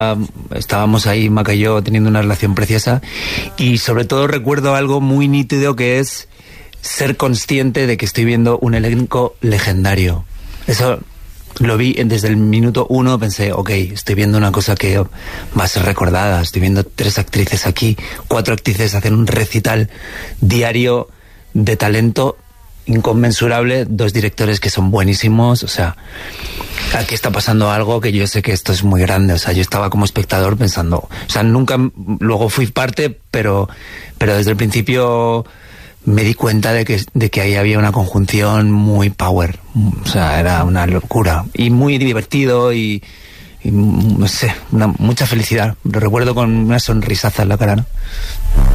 estábamos ahí, Maca y yo, teniendo una relación preciosa, y sobre todo recuerdo algo muy nítido, que es ser consciente de que estoy viendo un elenco legendario. Eso lo vi desde el minuto 1, pensé, ok, estoy viendo una cosa que va a ser recordada, estoy viendo 3 actrices aquí, 4 actrices hacen un recital diario de talento inconmensurable, 2 directores que son buenísimos, o sea, aquí está pasando algo que yo sé que esto es muy grande. O sea, yo estaba como espectador pensando, o sea, nunca, luego fui parte, pero desde el principio me di cuenta de que ahí había una conjunción muy power, o sea, era una locura, y muy divertido, y no sé, mucha felicidad, lo recuerdo con una sonrisaza en la cara, ¿no?